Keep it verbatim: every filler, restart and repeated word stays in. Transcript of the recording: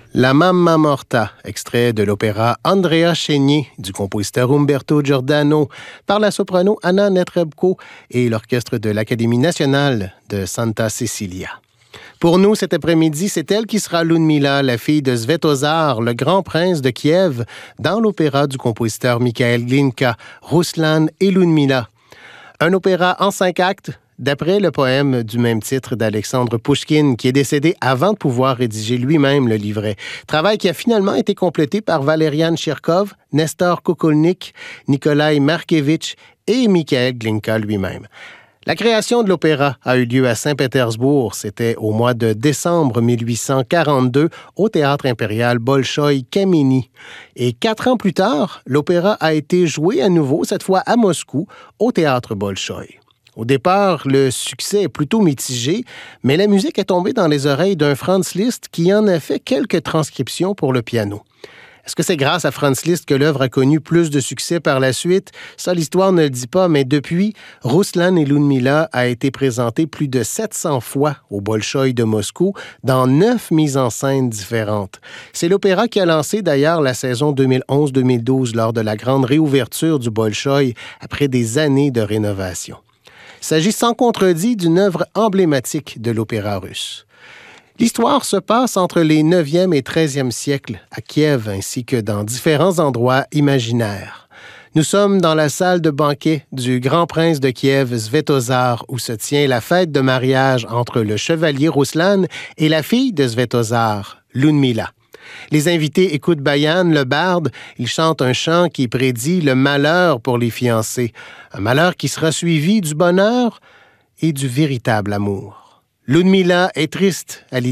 La Mamma Morta, extrait de l'opéra Andrea Chénier du compositeur Umberto Giordano par la soprano Anna Netrebko et l'orchestre de l'Académie nationale de Santa Cecilia. Pour nous, cet après-midi, c'est elle qui sera Ludmila, la fille de Svetozar, le grand prince de Kiev, dans l'opéra du compositeur Mikhail Glinka, Ruslan et Ludmila. Un opéra en cinq actes, d'après le poème du même titre d'Alexandre Pouchkine, qui est décédé avant de pouvoir rédiger lui-même le livret. Travail qui a finalement été complété par Valerian Cherkov, Nestor Kokolnik, Nikolai Markevitch et Mikhail Glinka lui-même. La création de l'opéra a eu lieu à Saint-Pétersbourg. C'était au mois de décembre mille huit cent quarante-deux au Théâtre impérial Bolchoï Kameni. Et quatre ans plus tard, l'opéra a été joué à nouveau, cette fois à Moscou, au Théâtre Bolchoï. Au départ, le succès est plutôt mitigé, mais la musique est tombée dans les oreilles d'un Franz Liszt qui en a fait quelques transcriptions pour le piano. Est-ce que c'est grâce à Franz Liszt que l'œuvre a connu plus de succès par la suite? Ça, l'histoire ne le dit pas, mais depuis, Ruslan et Ludmila a été présenté plus de sept cents fois au Bolchoï de Moscou dans neuf mises en scène différentes. C'est l'opéra qui a lancé d'ailleurs la saison deux mille onze deux mille douze lors de la grande réouverture du Bolchoï après des années de rénovation. Il s'agit sans contredit d'une œuvre emblématique de l'opéra russe. L'histoire se passe entre les neuvième et treizième siècles à Kiev ainsi que dans différents endroits imaginaires. Nous sommes dans la salle de banquet du grand prince de Kiev, Svetozar, où se tient la fête de mariage entre le chevalier Ruslan et la fille de Svetozar, Ludmila. Les invités écoutent Bayan, le barde. Il chante un chant qui prédit le malheur pour les fiancés. Un malheur qui sera suivi du bonheur et du véritable amour. Ludmila est triste à l'idée